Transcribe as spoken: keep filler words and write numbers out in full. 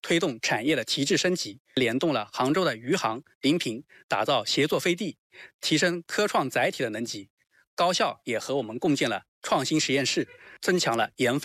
推动产业的提质升级，联动了杭州的余杭、临平，打造协作飞地，提升科创载体的能级。高校也和我们共建了创新实验室，增强了研发